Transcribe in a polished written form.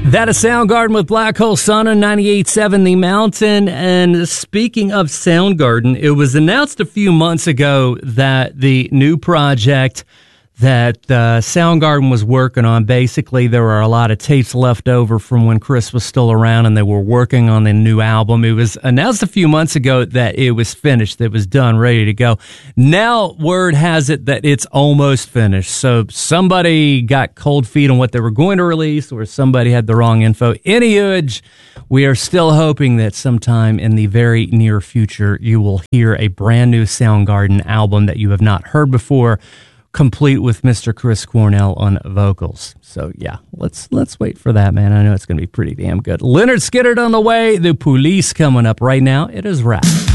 That is Soundgarden with Black Hole Sun on 98.7 The Mountain. And speaking of Soundgarden, it was announced a few months ago that the new project that Soundgarden was working on, basically there were a lot of tapes left over from when Chris was still around and they were working on the new album. It was announced a few months ago that it was finished, it was done, ready to go. Now word has it that it's almost finished. So somebody got cold feet on what they were going to release, or somebody had the wrong info. Anyhow, we are still hoping that sometime in the very near future you will hear a brand new Soundgarden album that you have not heard before, complete with Mr. Chris Cornell on vocals. So yeah, let's wait for that, man. I know it's going to be pretty damn good. Leonard Skinner on the way. The Police coming up right now. It is Rap.